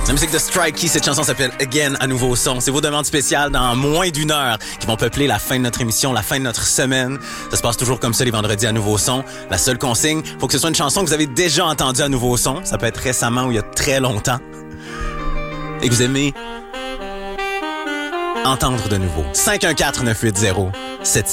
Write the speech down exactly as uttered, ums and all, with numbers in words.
La musique de Strikey, cette chanson s'appelle Again à nouveau son. C'est vos demandes spéciales dans moins d'une heure qui vont peupler la fin de notre émission, la fin de notre semaine. Ça se passe toujours comme ça les vendredis à nouveau son. La seule consigne, faut que ce soit une chanson que vous avez déjà entendue à nouveau son. Ça peut être récemment ou il y a très longtemps. Et que vous aimez entendre de nouveau. cinq un quatre neuf huit zéro sept